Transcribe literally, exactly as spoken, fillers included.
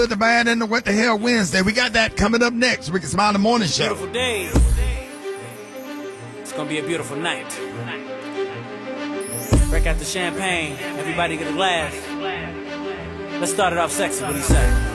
The band and the What the Hell Wednesday. We got that coming up next. Rickey Smiley in the Morning Show. Beautiful day. It's gonna be a beautiful night. Break out the champagne. Everybody get a glass. Let's start it off sexy. What do you say?